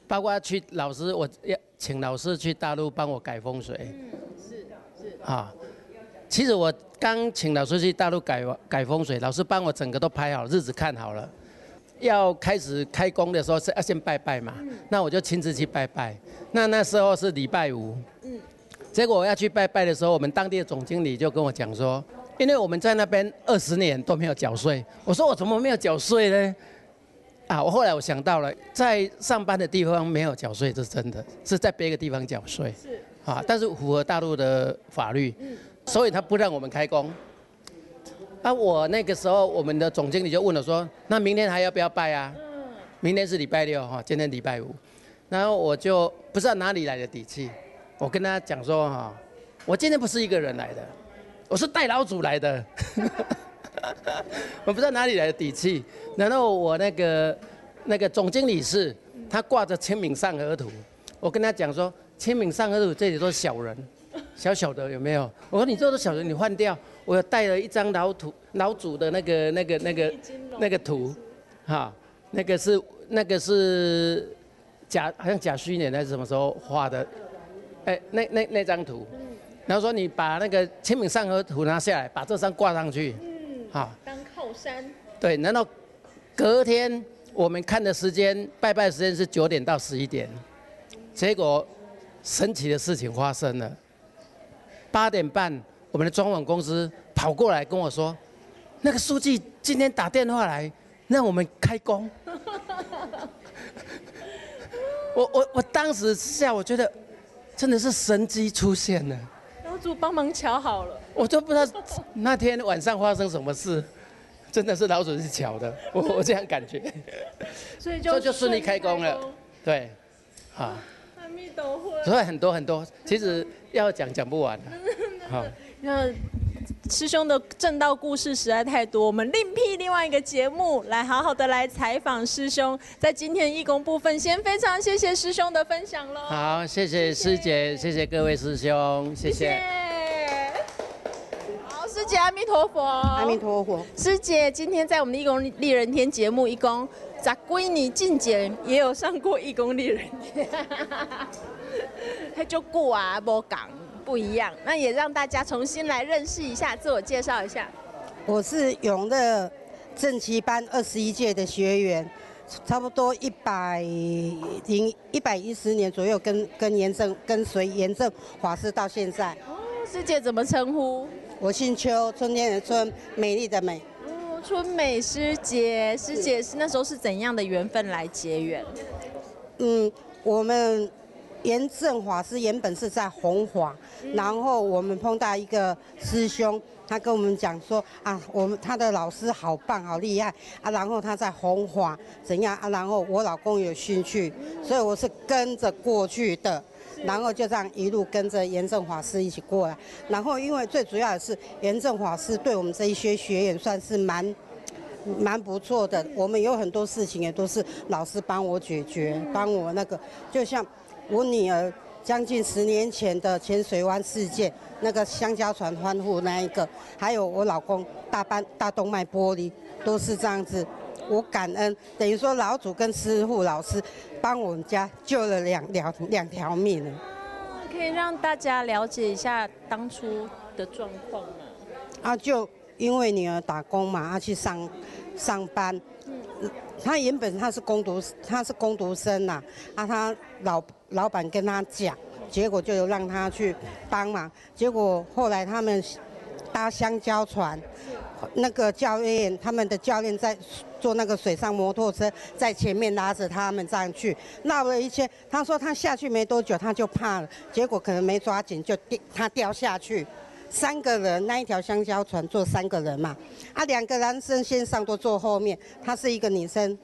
包括去老师，我要请老师去大陆帮我改风水。 是啊，其实我刚请老师去大陆改风水，老师帮我整个都排好，日子看好了。要开始开工的时候是要先拜拜嘛，那我就亲自去拜拜。那时候是礼拜五，结果我要去拜拜的时候，我们当地的总经理就跟我讲说，因为我们在那边20年都没有缴税，我说我怎么没有缴税呢？我后来我想到了，在上班的地方没有缴税，这是真的，是在别个地方缴税。 是但是符合大陆的法律，所以他不让我们开工。我那个时候，我们的总经理就问我说：“那明天还要不要拜啊？”明天是礼拜六哈，今天礼拜五。然后我就不知道哪里来的底气，我跟他讲说我今天不是一个人来的，我是带老祖来的。我不知道哪里来的底气。然后我那个总经理是，他挂着清明上河图，我跟他讲说，清明上河图这里都是小人，小小的有没有？我说你这都是小人，你换掉。我有带了一张老祖的那个图，那个是好像甲戌年还是什么时候画的？那张图。然后说你把那个清明上河图拿下来，把这张挂上去， 当靠山。 对，然后隔天我们看的时间，拜拜时间是9点到11点，结果神奇的事情发生了。8点半，我们的装潢公司跑过来跟我说，那个书记今天打电话来让我们开工。我当时下，我觉得真的是神机出现了。 老祖帮忙瞧好了， 我就不知道那天晚上发生什么事，真的是老祖是巧的，我这样感觉。 所以就顺利开工了，对， 阿弥陀佛。 所以很多，其实要讲不完。好， 那师兄的正道故事实在太多，我们另辟另外一个节目来好好的来采访师兄。在今天的义工部分，先非常谢谢师兄的分享喽。 好，谢谢师姐，谢谢各位师兄，谢谢。 好，师姐阿弥陀佛。 阿弥陀佛。 师姐今天在我们的义工丽人天节目，义工10几年进前也有上过义工丽人天，还就久啊，无讲。不一样，那也让大家重新来认识一下，自我介绍一下。 我是永乐正旗班21届的学员，差不多110年左右跟随严正法师到现在。 师姐怎么称呼？ 我姓邱，春天的春，美丽的美。 春美师姐，师姐是那时候是怎样的缘分来结缘？ 我们严正法师原本是在弘法，然后我们碰到一个师兄，他跟我们讲说他的老师好棒好厉害然后他在弘法怎样然后我老公有兴趣，所以我是跟着过去的，然后就这样一路跟着严正法师一起过来，然后因为最主要的是严正法师对我们这一些学员算是蛮不错的，我们有很多事情也都是老师帮我解决，帮我就像我女儿将近10年前的浅水湾事件，那个香蕉船翻覆那一个，还有我老公大动脉剥离，都是这样子。我感恩，等于说老祖跟师父老师帮我们家救了两条命了。 可以让大家了解一下当初的状况吗？ 就因为女儿打工嘛，去上班。他原本他是工读生呐，他老板跟他讲，结果就让他去帮忙。结果后来他们搭香蕉船，那个他们的教练在坐那个水上摩托车，在前面拉着他们上去，闹了一些。他说他下去没多久他就怕了，结果可能没抓紧，他掉下去。3个人，那一条香蕉船坐3个人嘛，2个男生先上，都坐后面。她是一个女生，